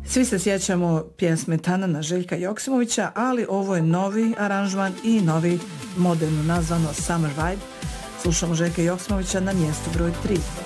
Svi se sjećamo pjesme Tanana Željka Joksimovića, ali ovo je novi aranžman i novi moderno nazvano Summer Vibe. Slušamo Željka Joksimovića na mjestu broj 3.